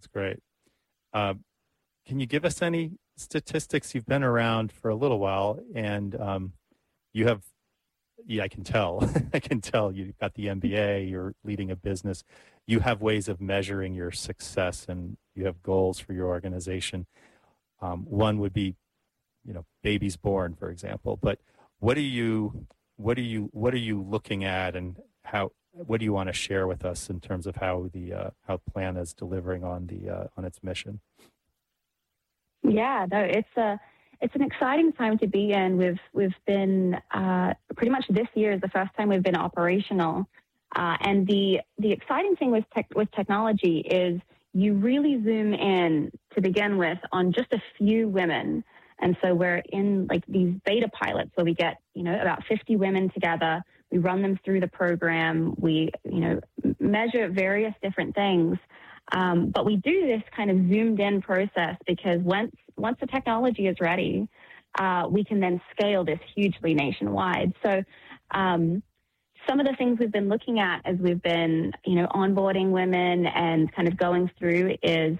That's great. Um, can you give us any statistics? You've been around for a little while, and you have, yeah, I can tell. I can tell you've got the MBA, you're leading a business. You have ways of measuring your success, and you have goals for your organization. One would be, babies born, for example. But what are you looking at, and what do you want to share with us in terms of how how Plan is delivering on on its mission? Yeah, no, it's an exciting time to be in. We've been pretty much this year is the first time we've been operational, and the exciting thing with technology is you really zoom in to begin with on just a few women. And so we're in like these beta pilots where we get, about 50 women together. We run them through the program. We, measure various different things. But we do this kind of zoomed in process because once the technology is ready, we can then scale this hugely nationwide. So some of the things we've been looking at as we've been, onboarding women and kind of going through is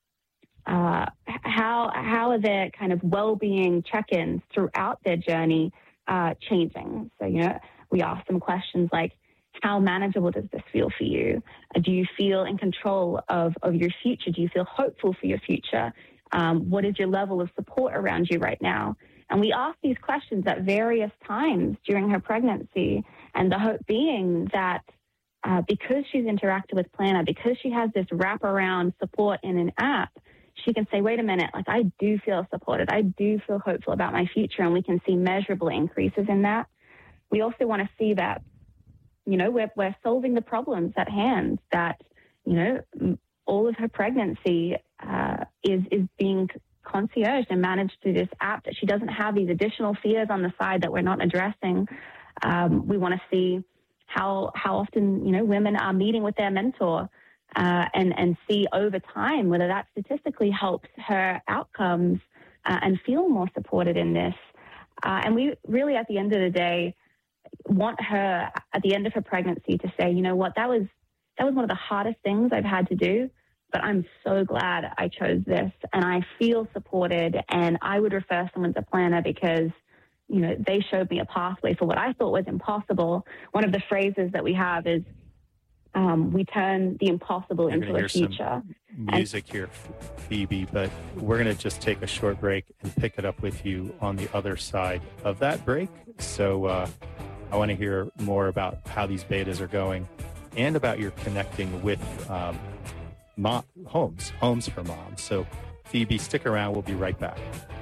how are their kind of well-being check-ins throughout their journey changing? So, we ask them questions like, how manageable does this feel for you? Do you feel in control of your future? Do you feel hopeful for your future? What is your level of support around you right now? And we ask these questions at various times during her pregnancy, and the hope being that because she's interacted with Planner, because she has this wraparound support in an app, she can say, wait a minute, like I do feel supported. I do feel hopeful about my future, and we can see measurable increases in that. We also want to see that, we're solving the problems at hand, that, all of her pregnancy is being concierged and managed through this app, that she doesn't have these additional fears on the side that we're not addressing. We want to see how often, women are meeting with their mentor and see over time whether that statistically helps her outcomes and feel more supported in this. And we really, at the end of the day, want her at the end of her pregnancy to say, that was one of the hardest things I've had to do, but I'm so glad I chose this and I feel supported, and I would refer someone to Planner because, they showed me a pathway for what I thought was impossible. One of the phrases that we have is, we turn the impossible into a future. Some music here, Phoebe, but we're going to just take a short break and pick it up with you on the other side of that break. So I want to hear more about how these betas are going and about your connecting with homes for moms. So Phoebe, stick around. We'll be right back.